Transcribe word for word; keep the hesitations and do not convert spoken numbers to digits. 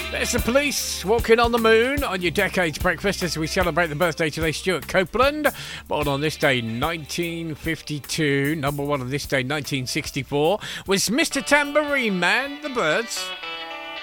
There's the Police, Walking on the Moon, on your Decades Breakfast as we celebrate the birthday today, Stuart Copeland. Born on this day, nineteen fifty-two. Number one on this day, nineteen sixty-four, was Mister Tambourine Man, The Birds.